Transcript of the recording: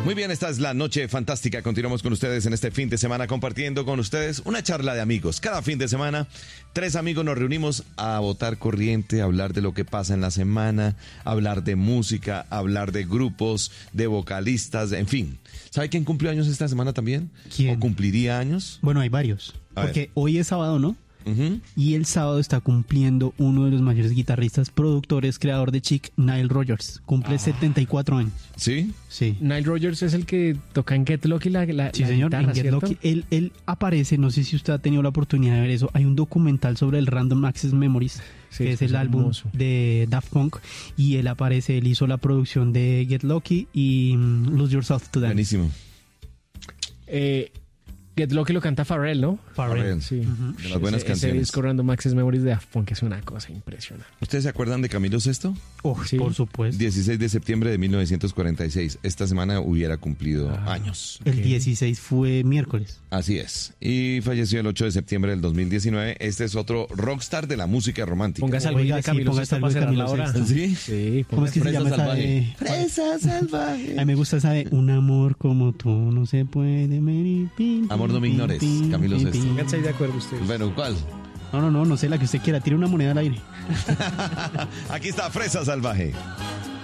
Muy bien, esta es la noche fantástica. Continuamos con ustedes en este fin de semana compartiendo con ustedes una charla de amigos. Cada fin de semana, 3 amigos nos reunimos a botar corriente, a hablar de lo que pasa en la semana, a hablar de música, a hablar de grupos, de vocalistas, en fin. ¿Sabe quién cumplió años esta semana también? ¿Quién? ¿O cumpliría años? Bueno, hay varios. Porque hoy es sábado, ¿no? Uh-huh. Y el sábado está cumpliendo uno de los mayores guitarristas, productores, creador de Chic, Nile Rodgers. Cumple 74 años. ¿Sí? Sí. Nile Rodgers es el que toca en Get Lucky la Sí, señor, guitarra, en Get ¿cierto? Lucky. Él aparece, no sé si usted ha tenido la oportunidad de ver eso, hay un documental sobre el Random Access Memories, Sí, que es el álbum hermoso. de Daft Punk, y él aparece, él hizo la producción de Get Lucky y Lose Yourself to Dance. Buenísimo. Get Lucky lo canta Pharrell, ¿no? Pharrell. Sí. De las buenas Ese canciones. disco Random Access Memories de Daft Punk es una cosa impresionante. ¿Ustedes se acuerdan de Camilo VI? Oh, Sí. por supuesto. 16 de septiembre de 1946. Esta semana hubiera cumplido años. El 16 fue miércoles. Así es. Y falleció el 8 de septiembre del 2019. Este es otro rockstar de la música romántica. Póngase algo Oiga, de sí, Camilo póngase Sesto algo para de cerrar la Camilo hora. Sesto. ¿Sí? Sí, ¿Cómo es que se Fresa llama esa salvaje. de... Fresa salvaje. A mí me gusta esa de Un amor como tú no se puede medir. Amor no me ignores, Camilo Sesto. Pónganse ahí de acuerdo ustedes. Bueno, ¿cuál? No sé, la que usted quiera. Tire una moneda al aire. Aquí está Fresa Salvaje.